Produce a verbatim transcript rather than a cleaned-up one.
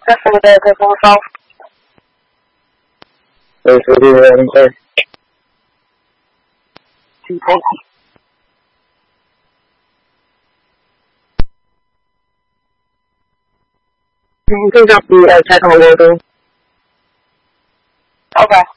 Definitely get a good one off. Thanks for doing that, okay? Thank you. You can drop the uh, check on the logo. Okay.